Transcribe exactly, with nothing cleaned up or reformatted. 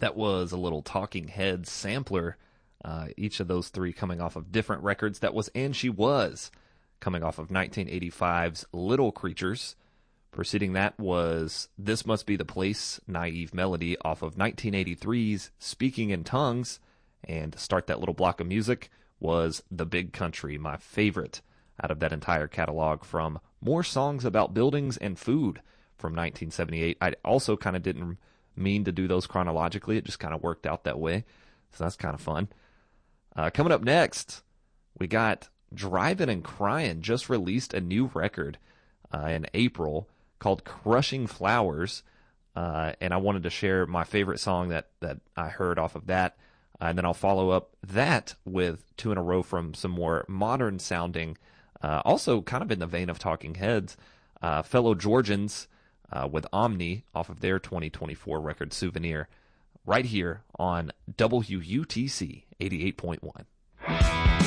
That was a little Talking Heads sampler, uh, each of those three coming off of different records. That was And She Was, coming off of nineteen eighty-five's Little Creatures. Preceding that was This Must Be the Place, Naive Melody, off of nineteen eighty-three's Speaking in Tongues. And to start that little block of music was The Big Country, my favorite out of that entire catalog, from More Songs About Buildings and Food from nineteen seventy-eight. I also kind of didn't mean to do those chronologically. It just kind of worked out that way. So that's kind of fun. Uh, coming up next, we got Drivin' and Cryin' just released a new record uh, in April called Crushing Flowers. Uh, and I wanted to share my favorite song that, that I heard off of that. Uh, and then I'll follow up that with two in a row from some more modern sounding, uh, also kind of in the vein of Talking Heads, uh, fellow Georgians, Uh, with Omni off of their twenty twenty-four record Souvenir, right here on W U T C eighty-eight point one.